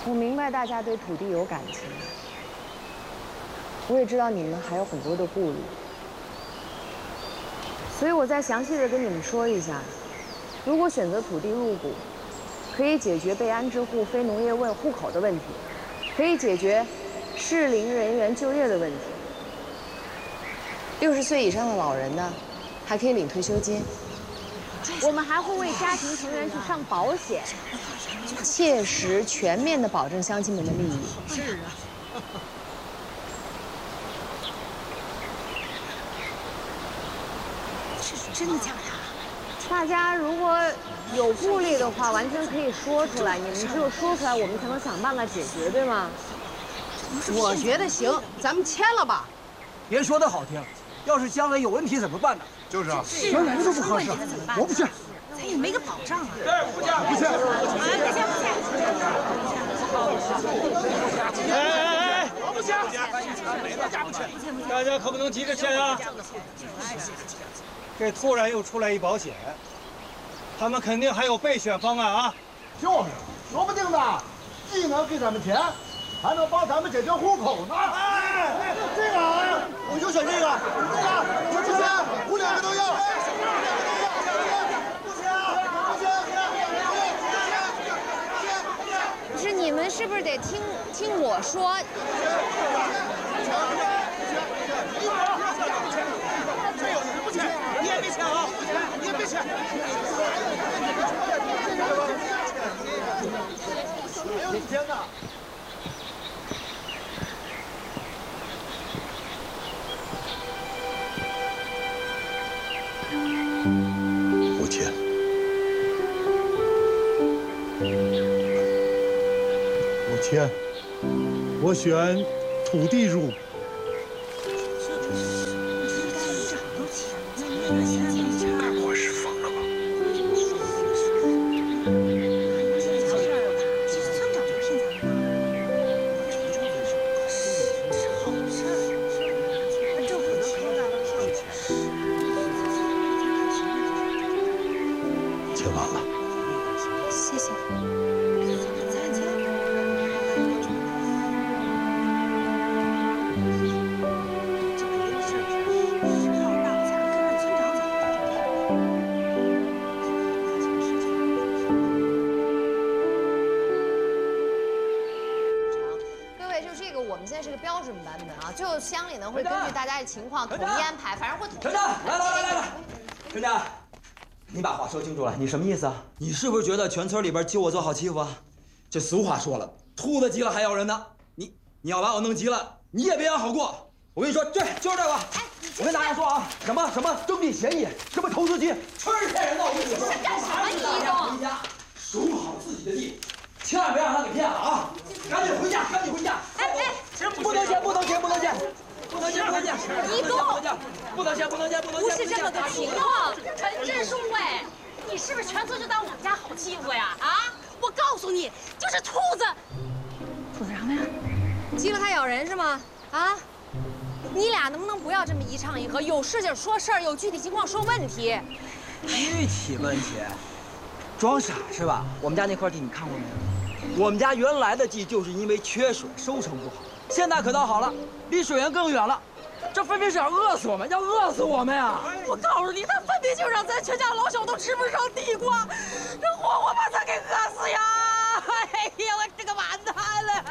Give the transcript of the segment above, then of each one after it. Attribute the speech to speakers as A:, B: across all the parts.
A: 我明白大家对土地有感情，我也知道你们还有很多的顾虑，所以我再详细的跟你们说一下，如果选择土地入股，可以解决被安置户非农业户口的问题，可以解决适龄人员就业的问题。60岁以上的老人呢，还可以领退休金。我们还会为家庭成员去上保险，切实全面的保证乡亲们的利益。
B: 是啊。
C: 是真的假的？
A: 大家如果有顾虑的话，完全可以说出来。你们只有说出来，我们才能想办法解决，对吗？
B: 我觉得行，咱们签了吧。
D: 别说的好听，要是将来有问题怎么办呢？
E: 就是啊，
C: 选哪个都不合适，
E: 我不签。
C: 咱也没个保障啊。
E: 对，不签，不签。
F: 哎，我不签，大家可不能急着签啊！这突然又出来一保险，他们肯定还有备选方案啊！
E: 就是，说不定呢，既能给咱们钱，还能帮咱们解决户口呢。哎，这个啊，我就选这个，我不签，我2个都要。
A: 不是，你们是不是得听我说？
D: 不签，你也别签啊！你也别签。
E: 还有你签呢。
G: 我签。
E: 我签。我选土地入股。
G: 该不会是疯了吧？签完了。
C: 谢谢。
A: 最后乡里呢会根据大家的情况统一安排，反正会统一。
D: 陈家，来，陈家，你把话说清楚了，你什么意思啊？你是不是觉得全村里边就我最好欺负啊？这俗话说了，兔子急了还咬人呢。你要把我弄急了，你也别想好过。我跟你说，对，就是这个。哎，我跟大家说啊，什么征地协议，什么投资金，全是骗人的。我跟你说，
C: 干什么你都？
D: 回家守好自己的地，千万别让他给骗了啊！赶紧回家，赶紧回家！
C: 哎，
D: 不能签，不能签，不能签！
C: 一公，
D: 不能签！
C: 不是这么个情况。陈支书哎，你是不是全村就当我们家好欺负呀？啊！我告诉你，就是兔子。兔子什么呀？
A: 急了还咬人是吗？啊！你俩能不能不要这么一唱一和？有事情说事儿，有具体情况说问题。
D: 具体问题，装傻是吧？我们家那块地你看过没有？我们家原来的地就是因为缺水，收成不好。现在可倒好了，离水源更远了。这分明是要饿死我们，要饿死我们呀！
C: 我告诉你，他分明就让咱全家老小都吃不上地瓜，这活活把咱给饿死呀！哎呀，我这个完蛋了！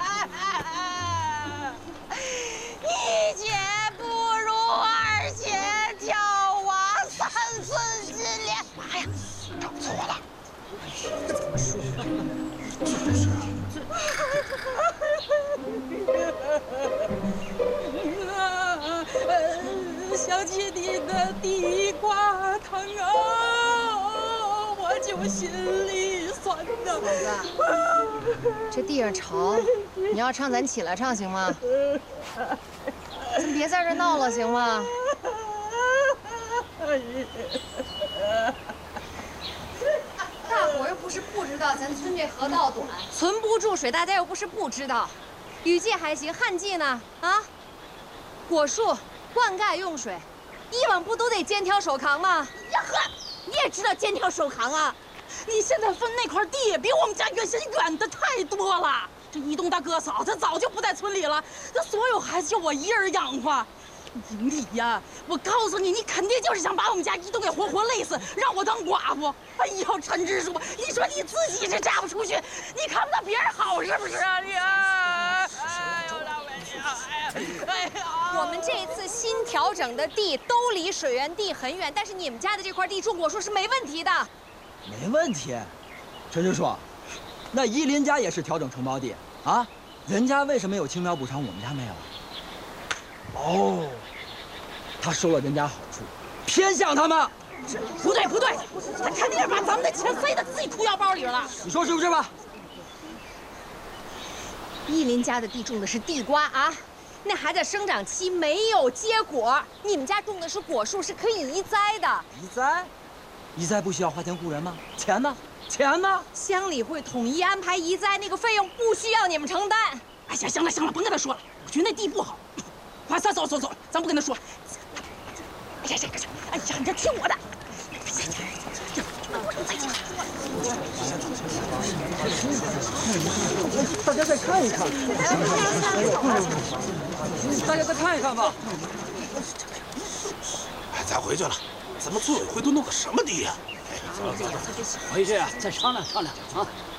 C: 一钱不如2钱，挑娃3寸金莲。妈呀，
G: 整错了。
C: 怎么说？
G: 就是啊。
C: 想起你的地瓜汤啊，我就心里酸呐。
A: 这地上潮，你要唱咱起来唱行吗？咱别在这闹了行吗？大伙又不是不知道咱村这河道短，存不住水，大家又不是不知道。雨季还行，旱季呢？啊，果树灌溉用水，以往不都得肩挑手扛吗？
C: 呀呵，你也知道肩挑手扛啊？你现在分那块地比我们家原先远的太多了。 这一栋大哥嫂，他早就不在村里了，这所有孩子就我一人养活。经理呀，我告诉你，你肯定就是想把我们家一栋给活活累死，让我当寡妇。哎呦，陈支书，你说你自己是嫁不出去，你看不到别人好是不是啊你？哎呦，老板娘，哎呀！
A: 我们这次新调整的地都离水源地很远，但是你们家的这块地种果树是没问题的。
D: 没问题。陈支书，那依林家也是调整承包地啊，人家为什么有青苗补偿，我们家没有？哦，他收了人家好处，偏向他们。
C: 不对不对，他肯定是把咱们的钱塞到自己裤腰包里了。
D: 你说是不是吧？
A: 依林家的地种的是地瓜啊，那还在生长期，没有结果。你们家种的是果树，是可以移栽的。
D: 移栽？移栽不需要花钱雇人吗？钱呢？钱呢？
A: 乡里会统一安排移栽，那个费用不需要你们承担。
C: 哎呀，行了行了，甭跟他说了，我觉得那地不好。快走走走走，咱不跟他说。哎呀，哎呀，你这听我的。
D: 大家再看一看，大家再看一看吧。
G: 哎，咱回去了，咱们村委会都弄个什么地呀？
H: 回去啊，再商量商量啊。